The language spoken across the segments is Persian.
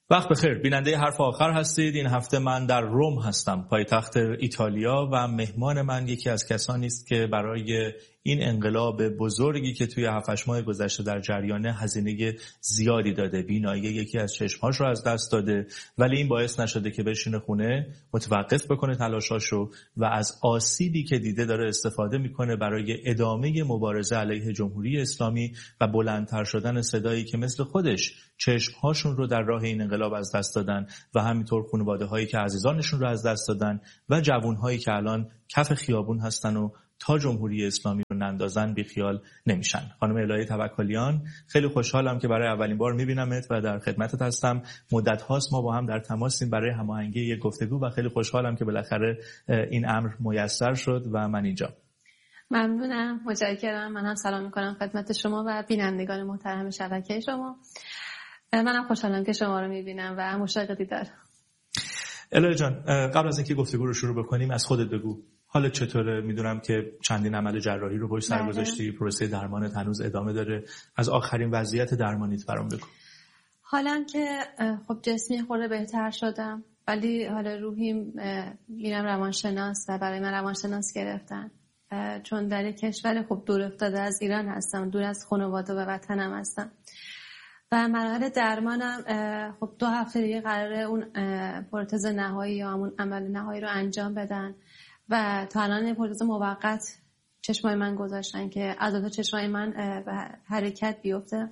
وقت بخیر. بیننده حرف آخر هستید. این هفته من در روم هستم، پایتخت ایتالیا، و مهمان من یکی از کسانی است که برای این انقلاب بزرگی که توی 7-8 ماه گذشته در جریان هزینه زیادی داده، بینایی یکی از چشم‌هاش رو از دست داده، ولی این باعث نشده که بشینه خونه، متوقف بکنه تلاشاشو و از آسیبی که دیده داره استفاده میکنه برای ادامه مبارزه علیه جمهوری اسلامی و بلندتر شدن صدایی که مثل خودش چشم‌هاشون رو در راه این انقلاب از دست دادن و همینطور خانواده‌هایی که عزیزانشون رو از دست دادن و جوان‌هایی که الان کف خیابون هستن و تا جمهوری اسلامی رو نندازن بیخیال نمیشن. خانم الهه توکلیان، خیلی خوشحالم که برای اولین بار میبینمت و در خدمتت هستم. مدت هاست ما با هم در تماسیم برای هماهنگی یک گفتگو و خیلی خوشحالم که بالاخره این امر میسر شد و من اینجا. ممنونم، متشکرم. من هم سلام میکنم خدمت شما و بینندگان محترم شبکه شما. منم خوشحالم که شما رو میبینم و مشتاق دیدار. الهه جان، قبل از اینکه گفتگو رو شروع بکنیم از خودت بگو. حالت چطوره؟ میدونم که چندین عمل جراحی رو پشت سر گذاشتی، پروسه درمانت هنوز ادامه داره. از آخرین وضعیت درمانیت برام بگو. حالا که خب جسمی خورده بهتر شدم، ولی حالا روحیم میرم روانشناس و برای من روانشناس گرفتن، چون در یک کشور خب دور افتاده از ایران هستم، دور از خانواده و وطنم هستم و مراحل درمانم خب 2 هفته دیگه قراره اون پروتز نهایی یا همون عمل نهایی رو انجام بدن و تا الان پروتز موقت چشمای من گذاشتن که عضلات چشمای من به حرکت بیفته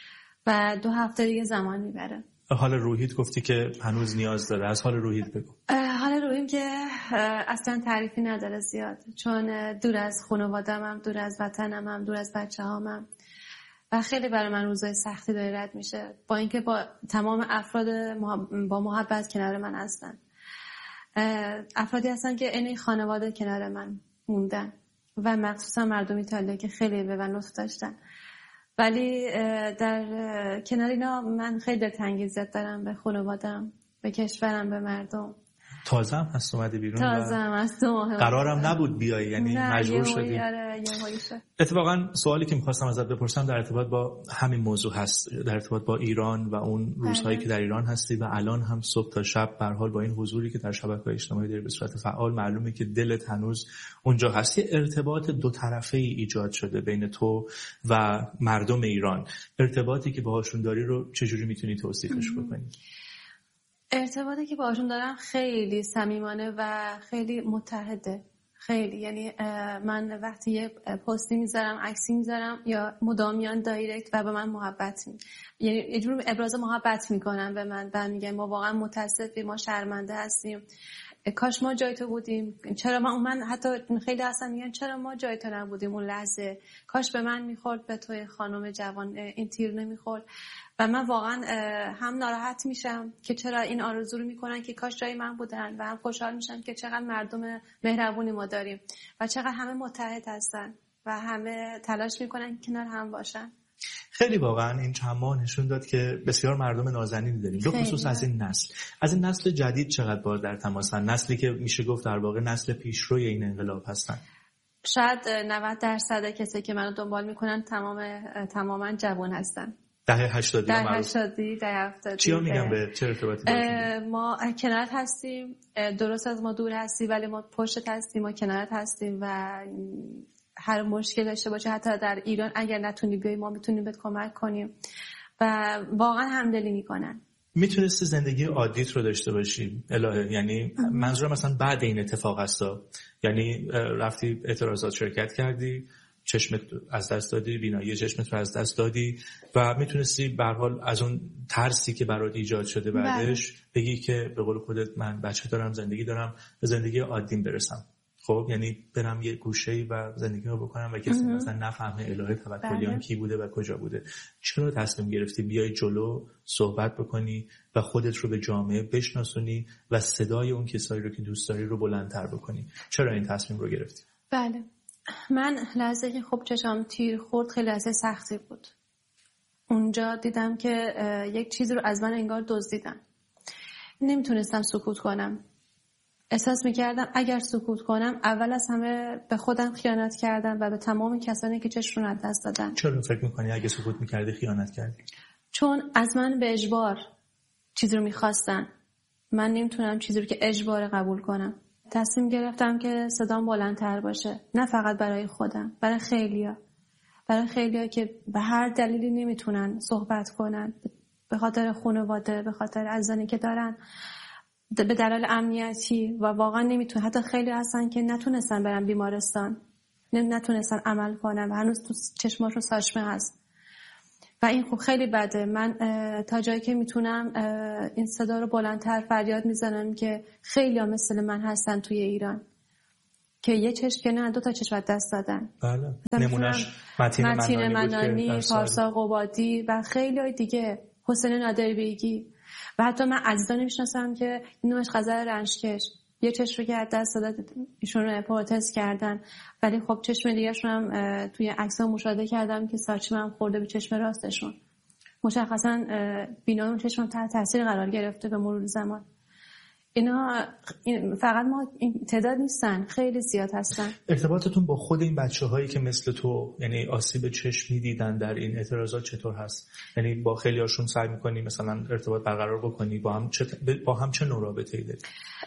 و 2 هفته دیگه زمان میبره. حال روحیت گفتی که هنوز نیاز داره، از حال روحیت بگو. حال روحیم که اصلا تعریفی نداره زیاد، چون دور از خانواده‌ام، دور از وطنم، دور از بچه‌هامم و خیلی برای من روزای سختی داره رد میشه، با اینکه با تمام افراد با محبت کنار من هستن. افرادی هستن که این خانواده کنار من موندن و مخصوصا مردم ایتالیا که خیلی به من لطف داشتن، ولی در کنار اینا من خیلی دلتنگیزیت دارم به خانواده‌ام، به کشورم، به مردم. تازه هم هست اومده بیرون؟ تازه هم هست. قرارم نبود بیای، یعنی مجبور شدی؟ اتفاقا سوالی که میخواستم ازت بپرسم در ارتباط با همین موضوع هست، در ارتباط با ایران و اون روزهایی که در ایران هستی و الان هم صبح تا شب به هر حال با این حضوری که در شبکه‌های اجتماعی داری به صورت فعال، معلومه که دلت هنوز اونجا هست. ارتباط 2 طرفه‌ای ایجاد شده بین تو و مردم ایران. ارتباطی که باهاشون داری رو چجوری میتونی توصیفش بکنی؟ ارتباطی که باهاشون دارم خیلی صمیمانه و خیلی متحده. خیلی، یعنی من وقتی یه پستی میذارم، عکسی میذارم یا مدامیان دایرکت و به من محبت یعنی یه جور ابراز محبت میکنن به من و میگن ما واقعا متاسفیم، ما شرمنده هستیم، کاش ما جای تو بودیم، چرا من حتی خیلی هستن میگن چرا ما جای تو نبودیم اون لحظه، کاش به من میخورد، به توی خانم جوان این تیر نمیخورد. و من واقعا هم ناراحت میشم که چرا این آرزو رو میکنن که کاش جای من بودن و هم خوشحال میشم که چقدر مردم مهربونی ما داریم و چقدر همه متحد هستن و همه تلاش میکنن کنار هم باشن. خیلی واقعا این چند ماه نشون داد که بسیار مردم نازنینی داریم، به خصوص از این نسل جدید چقدر با در تماسن، نسلی که میشه گفت در واقع نسل پیشروی این انقلاب هستن. شاید 90% کسی که منو دنبال میکنن تماما جوان هستن. دهه 80 دهه 70. چیا میگن به چه ارتباطی دارید؟ ما کنارت هستیم، درست از ما دور هستی ولی ما پشتت هستیم، ما کنارت هستیم و هر مشکل داشته باشه حتی در ایران اگر نتونی بیای ما میتونیم بهت کمک کنیم و واقعا همدلی میکنن. میتونستی زندگی عادیت رو داشته باشی الهه، یعنی منظورم مثلا بعد این اتفاق هستا، یعنی رفتی اعتراضات شرکت کردی، چشمت از دست دادی، بینایی چشمت رو از دست دادی و میتونستی به هر حال از اون ترسی که برات ایجاد شده بعدش بگی که به قول خودت من بچه دارم، زندگی دارم، به زندگی عادیم برسم. خب یعنی برم یه گوشه‌ای و زندگی رو بکنم و کسی مثلا نفهمه الهه توکلیان کی بوده و کجا بوده. چرا تصمیم گرفتی بیای جلو صحبت بکنی و خودت رو به جامعه بشناسونی و صدای اون کسایی رو که دوست داری رو بلندتر بکنی؟ چرا این تصمیم رو گرفتی؟ بله، من لحظه که خب چشام تیر خورد خیلی لحظه سختی بود. اونجا دیدم که یک چیزی رو از من انگار دزدیدن. نمیتونستم سکوت کنم. احساس میکردم اگر سکوت کنم اول از همه به خودم خیانت کردم و به تمام کسانی که چشمشون از دست دادن. چرا فکر میکنی اگه سکوت میکردی خیانت کردی؟ چون از من به اجبار چیزی رو میخواستن. من نمیتونم چیزی رو که اجبار قبول کنم. تصمیم گرفتم که صدام بلندتر باشه، نه فقط برای خودم، برای خیلیا که به هر دلیلی نمیتونن صحبت کنن، به خاطر خانواده، به خاطر عزیزانی که دارن، به دلایل امنیتی و واقعا نمیتونن. حتی خیلی هستن که نتونستن برن بیمارستان، نتونستن عمل کنن و هنوز تو چشماشون ساچمه هست و این خب خیلی بده. من تا جایی که میتونم این صدا رو بلندتر فریاد میزنم که خیلی ها مثل من هستن توی ایران که یه چشم که نه 2 چشم دست دادن. بله. نمونش متین منانی، پارسا قبادی و خیلی های دیگه، حسین نادربیگی و حتی من عزیزانی میشناسم که نوش خزر رنجکش یه چشم رو که از دست داد، ایشون رو پروتز کردن، ولی خب چشم دیگه‌شون هم توی عکس‌ها مشاهده کردم که ساچمه هم خورده به چشم راستشون. مشخصا بینای اون چشم تحت تاثیر قرار گرفته به مرور زمان. اینا فقط ما این تعداد نیستن، خیلی زیاد هستن. ارتباطتون با خود این بچه‌هایی که مثل تو یعنی آسیب چشم می‌دیدن در این اعتراضات چطور هست؟ یعنی با خیلی هاشون سعی می‌کنی مثلا ارتباط برقرار بکنی؟ با هم چه نوع رابطه‌ای داری؟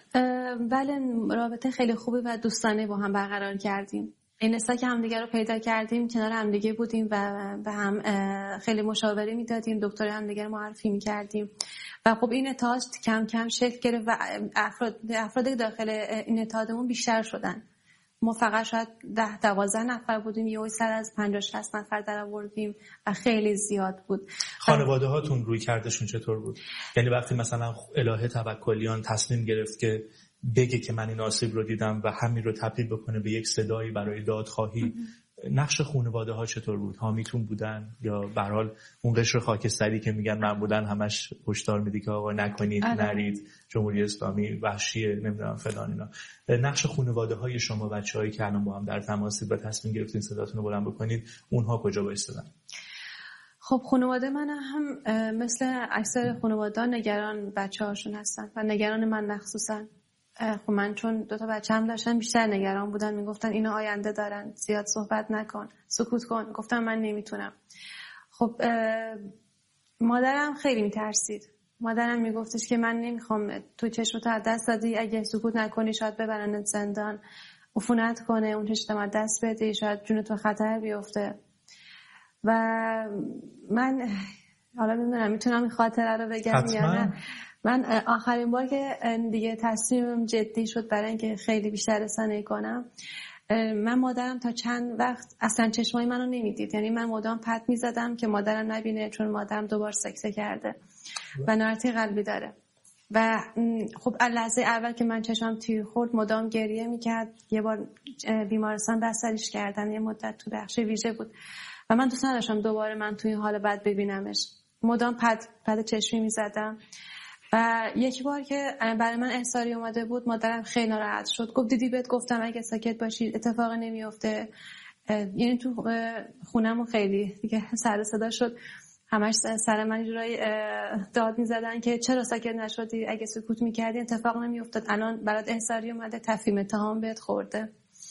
بله، رابطه خیلی خوبی و دوستانه با هم برقرار کردیم. این استا که همدیگه رو پیدا کردیم، کنار همدیگه بودیم و به هم خیلی مشاوره میدادیم، دکتر همدیگه رو معرفی میکردیم و خب این اتحاد کم کم شکل گرفت و افراد داخل این اتحادمون بیشتر شدن. ما فقط شاید 10-12 نفر بودیم، یهو سر از 50-60 نفر در آوردیم و خیلی زیاد بود. خانواده هاتون روی کردشون چطور بود؟ یعنی وقتی مثلا الهه توکلیان تصمیم گرفت که بگه که من این آسیب رو دیدم و همین رو تبدیل بکنه به یک صدایی برای دادخواهی، نقش خانواده ها چطور بود؟ حامیتون بودن یا به هر حال اون قشر خاکستری که میگن معمولا همش هشدار میدی که آقا نکنید، نرید، جمهوری اسلامی وحشیه، نمیدونم فلان اینا. نقش خانواده های شما، بچه‌هایی که الان با هم در تماسید و تصمیم گرفتین صداتون رو بلند بکنید، اونها کجا وایسادن؟ خب خانواده من هم مثل اکثر خانواده‌ها نگران بچه‌هاشون هستن و نگران من مخصوصا. خب من چون 2 بچه هم داشتم بیشتر نگران بودن، میگفتن اینا آینده دارن، زیاد صحبت نکن، سکوت کن. گفتم من نمیتونم. خب مادرم خیلی میترسید. مادرم میگفتش که من نمیخوام تو چشمتو از دست دادی، اگه سکوت نکنی شاید ببرنت زندان، عفونت کنه، اون چشمت از دست بدی، شاید جونتو خطر بیفته. و من حالا نمیدونم میتونم این خاطره رو بگم یا نه. من آخرین بار که دیگه تصمیمم جدی شد برای اینکه خیلی بیشتر رسانه‌ای کنم، من مادرم تا چند وقت اصلا چشمای منو نمیدید. یعنی من مدام پت میزدم که مادرم نبینه، چون مادرم 2 بار سکته کرده و نارتی قلبی داره و خب لحظه اول که من چشمم تیر خورد مدام گریه میکرد. یه بار بیمارستان بستریش کردن، یه مدت تو بخش ویژه بود و من دوست نداشتم دوباره من توی این حال بد ببینمش. مدام پد چشمی میزدم و یک بار که برای من احضاری اومده بود، مادرم خیلی ناراحت شد. گفت دیدی بهت گفتم اگه ساکت باشی اتفاقی نمیفته. یعنی تو خونمون خیلی دیگه سر صدا شد، همش سر من جورایی داد میزدن که چرا ساکت نشدی، اگه سکوت میکردی اتفاق نمیافتاد، الان برات احضاری اومده، تفهیم اتهام بهت خورده.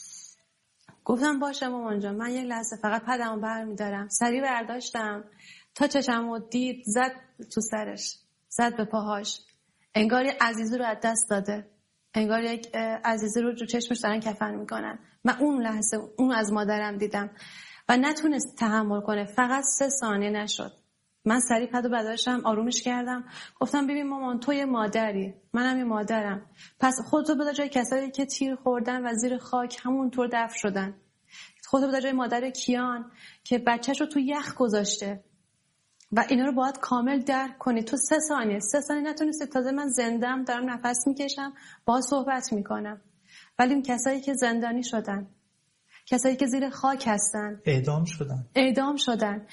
گفتم باشه مامان جان، من یک لحظه فقط پدمو برمیدارم. سریع برداشتم، تا چشمو دید زد تو سرش، زد به پاهاش، انگار یه عزیزی رو از دست داده، انگار یک عزیزی رو چشمش دارن کفن میکنن. من اون لحظه اون از مادرم دیدم و نتونست تحمل کنه. فقط 3 ثانیه نشد. من سریع پدو برداشتم، آرومش کردم، گفتم ببین مامان تو یه مادری، منم یه مادرم، پس خودتو بذار جای کسایی که تیر خوردن و زیر خاک همونطور دفن شدن. خودتو بذار جای مادر کیان که بچه‌شو تو یخ گذاشته و اینا رو باید کامل درک کنی. تو 3 ثانیه نتونستی. تازه من زندم، دارم نفس میکشم، باهاش صحبت میکنم، ولی اون کسایی که زندانی شدن، کسایی که زیر خاک هستن، اعدام شدن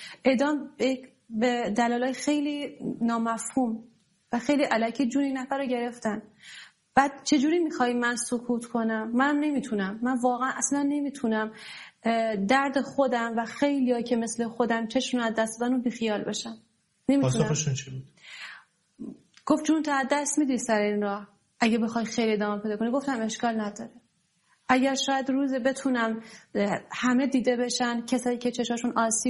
به دلایل خیلی نامفهوم و خیلی الکی جون این نفر رو گرفتن. بعد چجوری میخوای من سکوت کنم؟ من نمیتونم. من واقعا اصلا نمیتونم درد خودم و خیلی‌ها که مثل خودم چشمون از دست دادن رو بیخیال بشم. نمیتونم. پاسخشون چی بود؟ گفت جون تو از دست میدی سر این راه، اگه بخوای خیلی ادامه پیدا کنی. گفتم اشکال نداره، اگر شاید روز بتونم همه دیده بشن، کسایی که چشاشون آسیب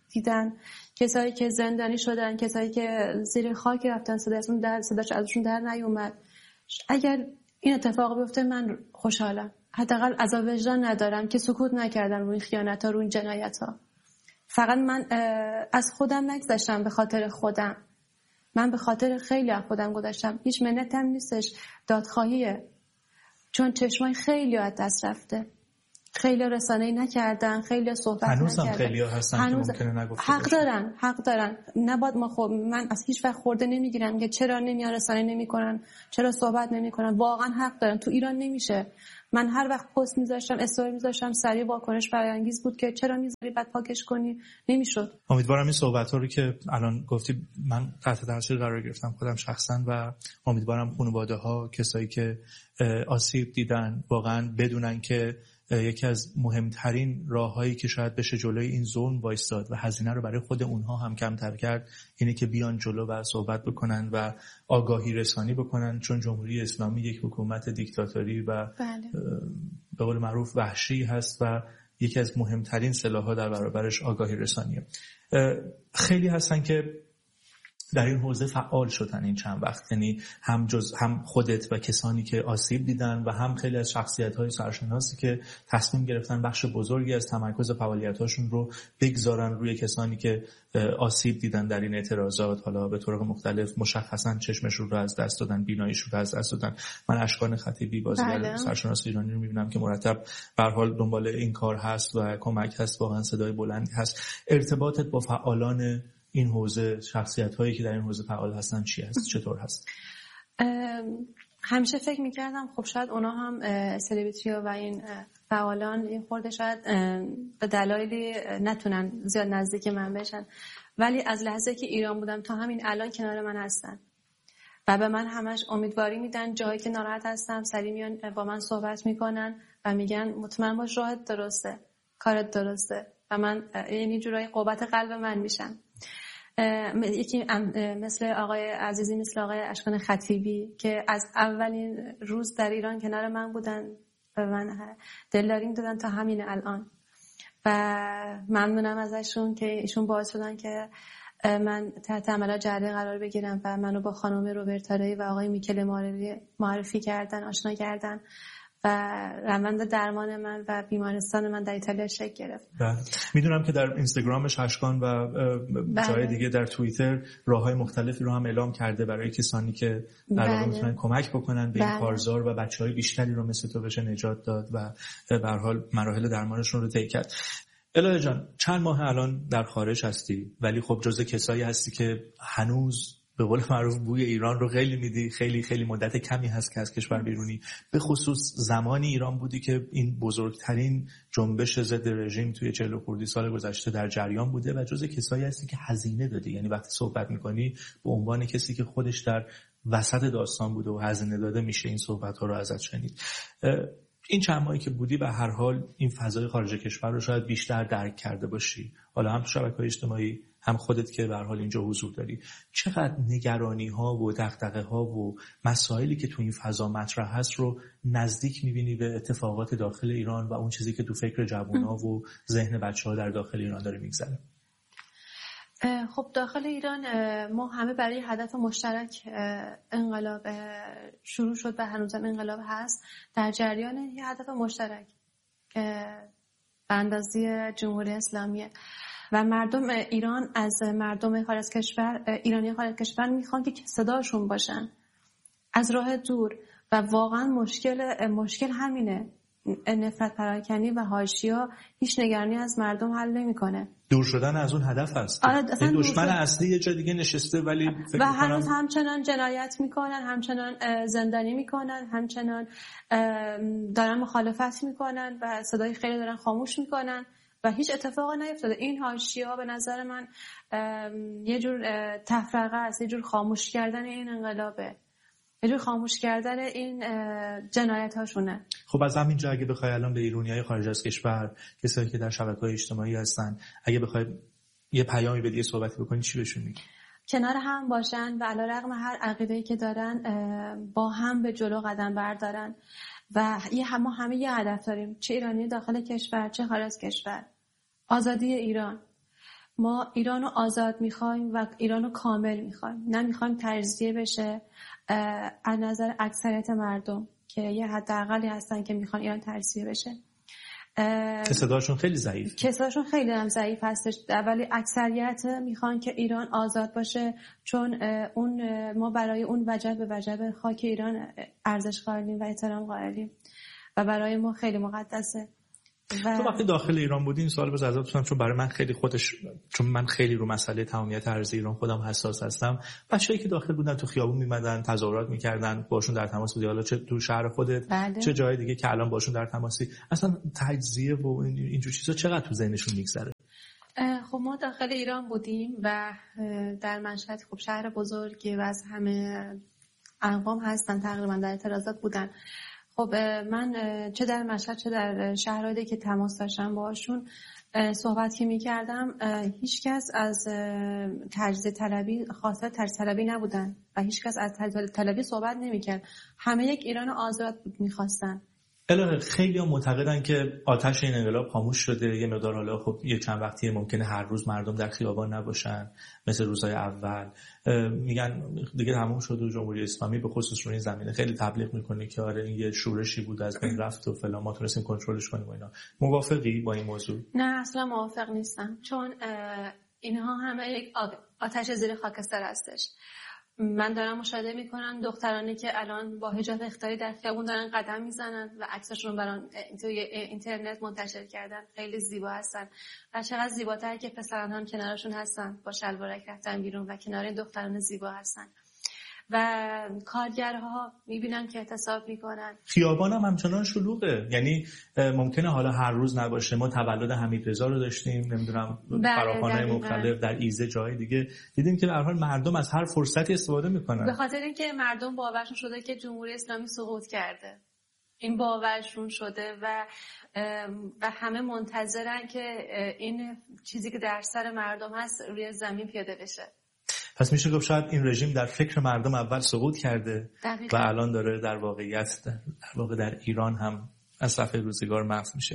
دیدن، کسایی که زندانی شدن، کسایی که زیر خاک رفتن، صداش ازشون در نیومد. اگر این اتفاق بیفته من خوشحالم، حداقل عذاب وجدان ندارم که سکوت نکردم روی این خیانت‌ها، روی این جنایت‌ها. فقط من از خودم نگذشتم، به خاطر خودم، من به خاطر خیلی از خودم گذشتم. هیچ منتم نیستش، دادخواهیه، چون چشمای خیلی از دست رفته، خیلی رسانه‌ای نکردن، خیلی صحبت نکردن. هنوز هم خیلی هستن که ممکنه نگفته حق دارن. نباید ما من از هیچ وقت خورده نمیگیرم که چرا نمیان رسانه‌ای نمیکنن، چرا صحبت نمیکنن. واقعا حق دارن. تو ایران نمیشه. من هر وقت پست میذاشتم، استوری میذاشتم، سریع واکنش برانگیز بود که چرا میذاری بعد پاکش کنی. نمیشد. امیدوارم این صحبت‌ها رو که الان گفتی، من تحت تاثیر قرار گرفتم خودم شخصا و امیدوارم خانواده‌ها، کسایی که آسیب دیدن، واقعا بدونن که یکی از مهمترین راه‌هایی که شاید بشه جلوی این ظلم وایستاد و هزینه رو برای خود اونها هم کمتر کرد اینه که بیان جلو و صحبت بکنن و آگاهی رسانی بکنن، چون جمهوری اسلامی یک حکومت دیکتاتوری و به قول معروف وحشی هست و یکی از مهمترین سلاح‌ها در برابرش آگاهی رسانیه. خیلی هستن که در این حوزه فعال شدن این چند وقت، یعنی هم خودت و کسانی که آسیب دیدن و هم خیلی از شخصیت‌های سرشناسی که تصمیم گرفتن بخش بزرگی از تمرکز فعالیت‌هاشون رو بگذارن روی کسانی که آسیب دیدن در این اعتراضات، حالا به طرق مختلف، مشخصاً چشمشون رو از دست دادن، بیناییشون رو از دست دادن. من اشکان خطیبی، بازیگر سرشناس ایرانی رو می‌بینم که مرتب به هر حال دنبال این کار هست و کمک هست، واقعاً صدای بلندی هست. ارتباطت با فعالان این حوزه، شخصیت‌هایی که در این حوزه فعال هستن چی هست؟ چطور هست؟ همیشه فکر می‌کردم خب شاید اونا هم سلبریتی‌ها و این فعالان این خورده شاید به دلایلی نتونن زیاد نزدیک من بشن، ولی از لحظه که ایران بودم تا همین الان کنار من هستن و به من همش امیدواری میدن. جایی که ناراحت هستم سریع میان با من صحبت میکنن و میگن مطمئن باش راهت درسته، کارت درسته و من یعنی جورایی قوت قلب من میشن. یکی مثل آقای عزیزی، مثل آقای اشکان خطیبی که از اولین روز در ایران کنار من بودن، به من دلداری دادن تا همین الان و ممنونم ازشون که ایشون باعث شدن که من تحت عملیات جراحی قرار بگیرم و منو با خانم روبرتا ری و آقای میکل معرفی کردن، آشنا کردن و روند درمان من و بیمارستان من در ایتالیا شکل گرفت. میدونم که در اینستاگرامش اشکان و جای دیگه در توییتر راههای مختلفی رو هم اعلام کرده برای کسانی که در واقع میتونن کمک بکنن به این کارزار و بچهای بیشتری رو مثل تو بشه نجات داد و به هر حال مراحل درمانشون رو طی کرد. الهه جان، چند ماه الان در خارج هستی، ولی خب جزء کسایی هستی که هنوز به قول معروف بوی ایران رو خیلی میدی. خیلی خیلی مدت کمی هست که از کشور بیرونی، به خصوص زمانی ایران بودی که این بزرگترین جنبش ضد رژیم توی 40 خردی سال گذشته در جریان بوده و جزء کسایی هستی که هزینه دادی. یعنی وقتی صحبت میکنی به عنوان کسی که خودش در وسط داستان بوده و هزینه داده، میشه این صحبت ها رو ازت شنید. این چند ماهی که بودی به هر حال این فضای خارج کشور رو شاید بیشتر درک کرده باشی، حالا هم تو شبکه‌های اجتماعی، هم خودت که به هر حال اینجا حضور داری. چقدر نگرانی‌ها و دغدغه‌ها و مسائلی که تو این فضا مطرح هست رو نزدیک می‌بینی به اتفاقات داخل ایران و اون چیزی که تو فکر جوان‌ها و ذهن بچه‌ها در داخل ایران داره میگذره؟ خب داخل ایران ما همه برای هدف مشترک انقلاب شروع شد و هنوزم انقلاب هست، در جریان یه هدف مشترک به اندازه جمهوری اسلامیه و مردم ایران از مردم خارج از کشور، ایرانی خارج از کشور میخوان که صداشون باشن از راه دور و واقعا مشکل همینه. نفرت پراکنی و حاشیه هیچ نگرانی از مردم حل نمیکنه. دور شدن از اون هدف هست. این دشمن اصلی یه جا دیگه نشسته ولی و هنوز همچنان جنایت میکنن، همچنان زندانی میکنن، همچنان دارن مخالفت میکنن و صدای خیلی دارن خاموش میکنن و هیچ اتفاقی نیفتاده. این حاشیه‌ها به نظر من یه جور تفرقه است، یه جور خاموش کردن این انقلابه، یه جور خاموش کردن این جنایت هاشونه. خب از همین جا اگه بخوای الان به ایرانیای خارج از کشور، کسایی که در شبکه‌های اجتماعی هستن، اگه بخوای یه پیامی بدی، صحبتی بکنی، چی بهشون میگی؟ کنار هم باشن و علیرغم هر عقیده‌ای که دارن با هم به جلو قدم بردارن و ما همه یه هدف داریم، چه ایرانی داخل کشور چه خارج از کشور، آزادی ایران. ما ایرانو آزاد میخوایم و ایرانو کامل میخوایم، نمیخوایم تجزیه بشه. از نظر اکثریت مردم که یه حداقلی هستن که میخوان ایران تجزیه بشه، که صداشون خیلی ضعیف، کساشون خیلی هم ضعیف هستش، ولی اکثریت میخوان که ایران آزاد باشه، چون ما برای اون وجب به وجب خاک ایران ارزش قائلیم و احترام قائلیم و برای ما خیلی مقدسه. تو وقتی داخل ایران بودی، این سوال بذار ازت بپرسم، چون برای من خیلی چون من خیلی رو مسئله تمامیت ارضی ایران خودم حساس هستم. بچه‌ای که داخل بودن تو خیابون میمدن، تظاهرات میکردن، باشون در تماس بودی، حالا چه تو شهر خودت بله. چه جای دیگه که الان باشون در تماسی، اصلا تجزیه و اینجور چیزا چقدر تو ذهنشون میگذره؟ خب ما داخل ایران بودیم و در مشهد خب شهر بزرگی و از همه اقوام هستن، تقریبا در اعتراضات بودن. خب من چه در مشهد چه در شهرهایی که تماس داشتم باهاشون صحبت که می‌کردم، هیچ کس از تجزیه طلبی خاصه تجزیه طلبی نبودن و هیچ کس از تجزیه طلبی صحبت نمی‌کرد. همه یک ایران آزاد می‌خواستن. الهه خیلی ها معتقدن که آتش این انقلاب خاموش شده، یه مقدار حالا خب یه چند وقتی ممکنه هر روز مردم در خیابان نباشن مثل روزهای اول، میگن دیگه تموم شد و جمهوری اسلامی به خصوص رو این زمینه خیلی تبلیغ میکنه که آره این یه شورشی بود از بین رفت و فلان، ما تونستیم کنترلش کنیم و اینا. موافقی با این موضوع؟ نه اصلا موافق نیستم، چون اینها همه یک آتش زیر خاکستر هستش. من دارم مشاهده میکنم دخترانی که الان با حجاب اختیاری در خیابون دارن قدم میزنن و عکسشون برای اینترنت منتشر کردن، خیلی زیبا هستن و چقدر زیباتر که پسران هم کنارشون هستن با شلوارک رفتن بیرون و کنار این دختران زیبا هستن. و کارگرها میبینن که اعتصاب میکنن، خیابان هم همچنان شلوغه، یعنی ممکنه حالا هر روز نباشه. ما تولد حمیدرضا رو داشتیم، نمیدونم فراخوان‌های مختلف در ایزه جای دیگه، دیدیم که به هر حال مردم از هر فرصتی استفاده میکنن، به خاطر اینکه مردم باورشون شده که جمهوری اسلامی سقوط کرده. این باورشون شده و همه منتظرن که این چیزی که در سر مردم هست روی زمین پیاده بشه. پس میشه گفت شاید این رژیم در فکر مردم اول سقوط کرده دقیقا. و الان داره در واقعیت در واقع در ایران هم از صفحه روزگار محو میشه.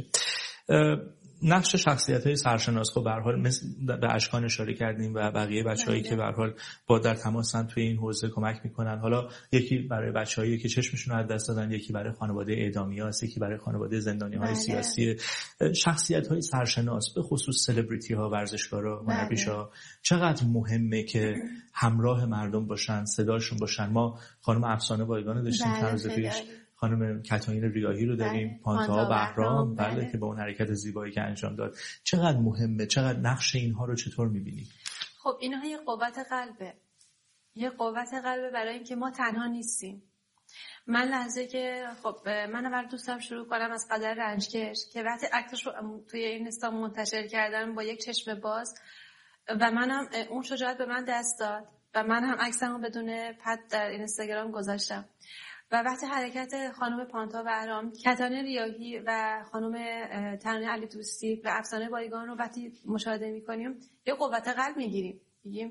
نقش شخصیت‌های سرشناس خب به هر حال مثل به اشکان اشاره کردیم و بقیه بچه‌هایی که به هر حال با در تماسن توی این حوزه کمک میکنن. حالا یکی برای بچه‌هایی که چشمشون رو از دست دادن، یکی برای خانواده اعدامی‌هاست، یکی برای خانواده زندانی‌های سیاسی. شخصیت‌های سرشناس به خصوص سلبریتی‌ها، ورزشکارا، هنرپیشه‌ها چقدر مهمه که همراه مردم باشن، صداشون باشن. ما خانم افسانه بایگان داشتیم چند روز پیش، خانم کتایین ریاحی رو داریم، پانتا بهرام، بله، که با اون حرکت زیبایی که انجام داد. چقدر مهمه، چقدر نقش اینها رو چطور می‌بینی؟ خب اینها یه قوت قلبه، یه قوت قلبه برای اینکه ما تنها نیستیم. من لحظه که خب من اول دوست دارم شروع کنم از قدر رنجکش که وقتی عکسش رو توی اینستا منتشر کردم با یک چشم باز و منم اون شجاعت به من دست داد و من هم عکسمو بدون پد در اینستاگرام گذاشتم. و وقتی حرکت خانم پانتا بهرام، کتایین ریاحی و خانم ترانه علی دوستی و افسانه بایگان رو وقتی مشاهده می‌کنیم یه قوت قلب می‌گیریم، میگیم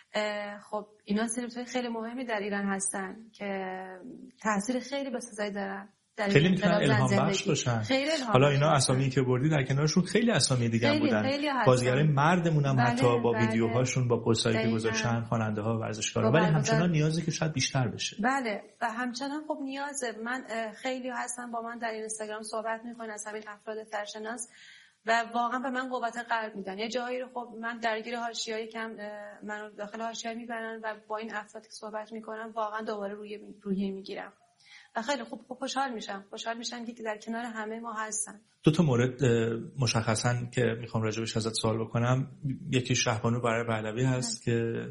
خب اینا سلبریتی خیلی مهمی در ایران هستن که تاثیر خیلی بسزایی دارن، خیلی میتونن الهام بخش باشن. حالا اینا اسامی که بردی در کنارشون خیلی اسامی دیگه هم بودن، بازیگرای مردمون هم حتی با ویدیوهاشون با پستایی که گذاشتن، خواننده ها، ورزشکارا، ولی همچنان نیازی که شاید بیشتر بشه. بله و همچنان خب نیازه. من خیلی هستن با من در اینستاگرام صحبت میکنن از همین افراد سرشناس و واقعا به من قوت قلب میدن. یه جایی رو خب من درگیر حاشیه‌ای کم منو داخل حاشیه میبرن و با این افراد که صحبت میکنم واقعا دوباره روحیه میگیرم و خیلی خوب خوشحال میشم که در کنار همه ما هستن. دو تا مورد مشخصاً که میخوام راجبش ازت سوال بکنم. یکی شهبانو برای پهلوی هست که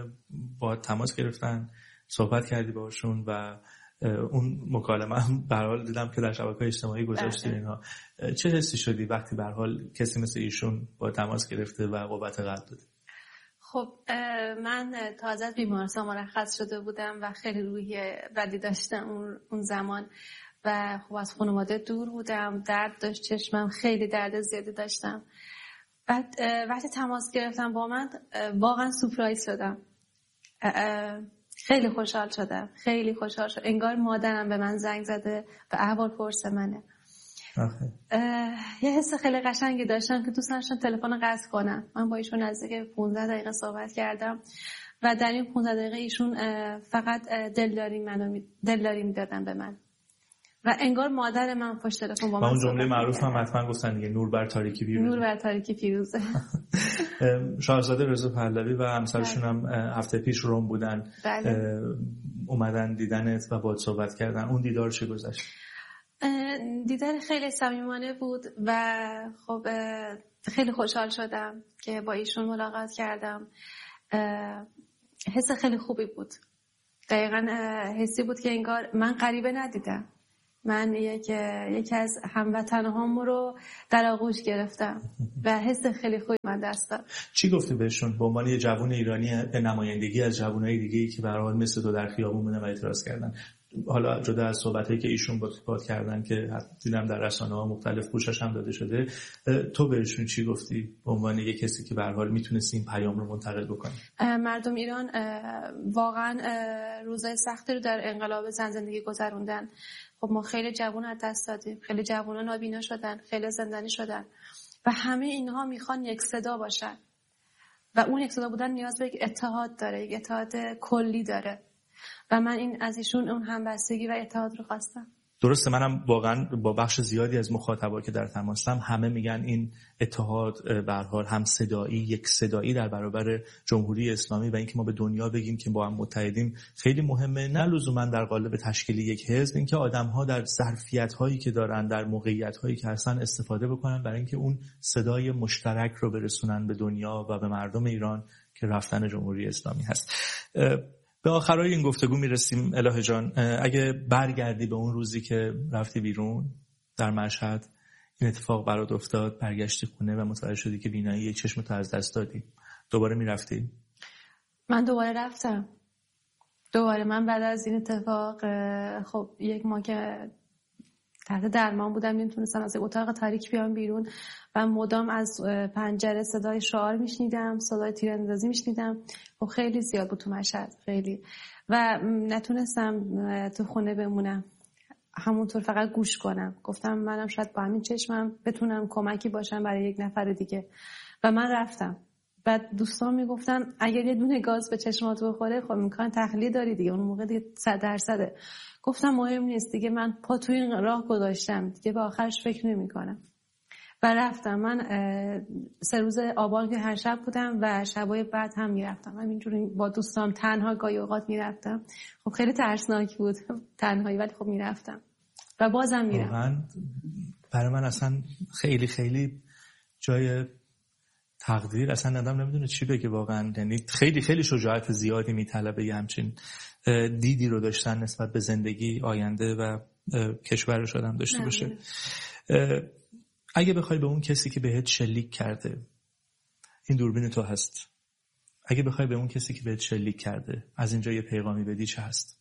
با تماس گرفتن، صحبت کردی باشون و اون مکالمه هم به هر حال دیدم که در شبکه‌های اجتماعی گذاشتی اینها. چه حسی شدی وقتی به هر حال کسی مثل ایشون با تماس گرفته و قوت قلب داده؟ خب من تازه از بیمارستان مرخص شده بودم و خیلی روحیه بدی داشتم اون زمان و خب از خانواده دور بودم، درد داشت چشمم، خیلی درد زیادی داشتم. بعد وقتی تماس گرفتم با من واقعا سورپرایز شدم، خیلی خوشحال شدم، انگار مادرم به من زنگ زده و احوال پرس منه یه حس خیلی قشنگی داشتم که دوست داشتم تلفن قطع کنم. من با ایشون نزدیک 15 دقیقه صحبت کردم و در این 15 دقیقه ایشون فقط دلداری میدادن به من و انگار مادر من پشت تلفن با من. اون جمله معروف هم حتما گفتن دیگه، نور بر تاریکی پیروزه. نور بر تاریکی پیروزه. شاهزاده رضا پهلوی و همسرشون هم هفته پیش روم بودن. بله. اومدن دیدنت و باهات صحبت کردن. اون دیدار چه گذشت؟ دیدار خیلی صمیمانه بود و خب خیلی خوشحال شدم که با ایشون ملاقات کردم. حس خیلی خوبی بود. دقیقاً حسی بود که انگار من غریبه ندیدم. من یکی از هموطنهام رو در آغوش گرفتم و حس خیلی خوبی من دست داد. چی گفتی بهشون به عنوان یه جوان ایرانی به نمایندگی از جوانای دیگه‌ای که به هر حال مثل تو در خیابون بودن و اعتراض کردن؟ حالا جدا از صحبتایی که ایشون با کردن که دیدم در رسانه‌ها مختلف پوشش هم داده شده، تو بهشون چی گفتی به عنوان یک کسی که به هر حال میتونستی این پیام رو منتقل بکنی؟ مردم ایران واقعا روزای سختی رو در انقلاب زن زندگی گذروندن. خب ما خیلی جوان از دست دادیم، خیلی جوونا نابینا شدن، خیلی زندانی شدن و همه اینها میخوان یک صدا باشن و اون یک صدا بودن نیاز به یک اتحاد داره، یک اتحاد کلی داره و من این از ایشون اون همبستگی و اتحاد رو خواستم. درسته، منم واقعا با بخش زیادی از مخاطبا که در تماسم همه میگن این اتحاد به هر حال هم صدایی، یک صدایی در برابر جمهوری اسلامی و اینکه ما به دنیا بگیم که با هم متحدیم خیلی مهمه، نه لزوما در قالب تشکیل یک حزب، اینکه آدم‌ها در ظرفیت‌هایی که دارن، در موقعیت‌هایی که هستن استفاده بکنن برای اینکه اون صدای مشترک رو برسونن به دنیا و به مردم ایران که رفتن جمهوری اسلامی هست. به آخرای این گفتگو میرسیم. الهه جان، اگه برگردی به اون روزی که رفتی بیرون در مشهد، این اتفاق برات افتاد، برگشتی خونه و متوجه شدی که بینایی چشمت از دست دادی، دوباره میرفتی؟ من دوباره رفتم. من بعد از این اتفاق خب یک ماه که تحت درمان بودم نمیتونستم از اتاق تاریک بیام بیرون و مدام از پنجره صدای شعار میشنیدم، صدای تیراندازی میشنیدم. خب خیلی زیاد بود تو مشهد، خیلی، و نتونستم تو خونه بمونم، همونطور فقط گوش کنم. گفتم منم شاید با همین چشمم بتونم کمکی باشم برای یک نفر دیگه و من رفتم. بعد دوستان میگفتن اگر یه دونه گاز به چشمات بخوره خب امکان تخلیه داری دیگه، اون موقع دیگه 100%. گفتم مهم نیست دیگه، من پا توی این راه گذاشتم دیگه، به آخرش فکر نمی‌کنم و رفتم. من 3 روز آبان که هر شب بودم و شبای بعد هم میرفتم، همینجوری با دوستام تنها گاهی اوقات میرفتم. خب خیلی ترسناک بود تنهایی، ولی خب میرفتم و بازم میرم. واقعا برای من اصلا خیلی خیلی جای تقدیر، اصلا آدم نمیدونه چی بگه واقعا. یعنی خیلی خیلی شجاعت زیادی میطلبه یه همچین دیدی رو داشتن نسبت به زندگی، آینده و کشورش آدم داشته باشه. اگه بخوای به اون کسی که بهت شلیک کرده، این دوربین تو هست، اگه بخوای به اون کسی که بهت شلیک کرده از اینجا یه پیغامی بدی چه هست؟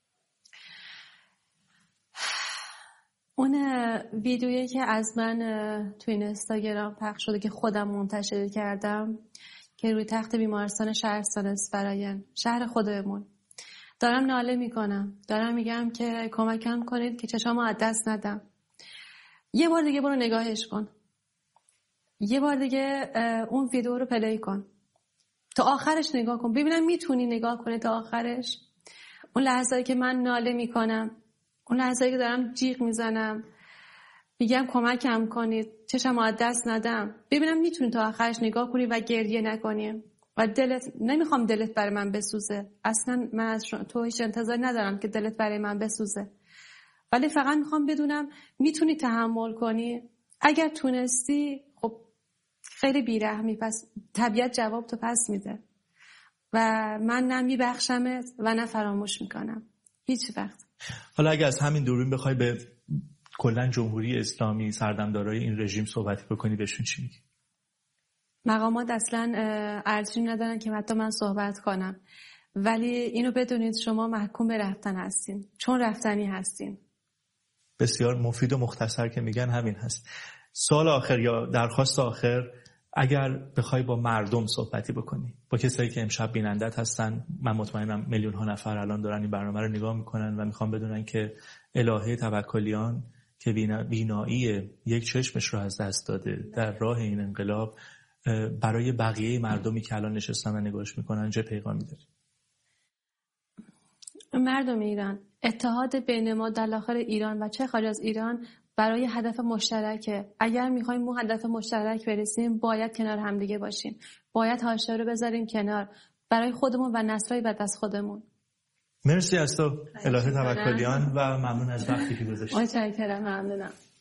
اون ویدیویی که از من تو اینستاگرام پخش شده که خودم منتشر کردم که روی تخت بیمارستان شهرستان اسفراین، شهر خودمون، دارم ناله میکنم، دارم میگم که کمکم کنید که چشامو از دست ندم. یه بار دیگه برو نگاهش کن، یه بار دیگه اون ویدیو رو پلی کن، تا آخرش نگاه کن، ببینم میتونی نگاه کنی تا آخرش. اون لحظه‌ای که من ناله میکنم، اون لحظه‌ای که دارم جیغ میزنم میگم کمکم کنید چشمو از دست ندم، ببینم میتونی تا آخرش نگاه کنی و گریه نکنی و نمیخوام دلت برای من بسوزه، اصلا من از تو هیچ انتظاری ندارم که دلت برای من بسوزه، ولی فقط میخوام بدونم میتونی تحمل کنی. اگر تونستی خب خیلی بیرحمی، پس طبیعت جواب تو پس میده و من نه میبخشمت و نه فراموش میکنم هیچ وقت. حالا اگه از همین دوربین بخوای به کلا جمهوری اسلامی، سردمدارای این رژیم صحبت بکنی، بهشون چی میگی؟ مقامات اصلا ارزشی ندارن که حتی من صحبت کنم، ولی اینو بدونید شما محکوم به رفتن هستین، چون رفتنی هستین. بسیار مفید و مختصر که میگن همین هست. سوال آخر یا درخواست آخر، اگر بخوای با مردم صحبتی بکنی، با کسایی که امشب بینندت هستن، من مطمئنم میلیون ها نفر الان دارن این برنامه رو نگاه میکنن و میخوان بدونن که الهه توکلیان که بینایی یک چشمش رو از دست داده در راه این انقلاب، برای بقیه مردمی که الان نشستن و نگاهش میکنن چه پیغامی داری؟ مردم ایران، اتحاد بین ما در داخل ایران و چه خارج از ایران برای هدف مشترکه. اگر میخوایم به هدف مشترک برسیم باید کنار همدیگه باشیم، باید حاشیه رو بذاریم کنار برای خودمون و نسل‌های بعد از خودمون. مرسی از تو الهه توکلیان و ممنون از وقتی که گذاشتی. متشکرم، ممنونم.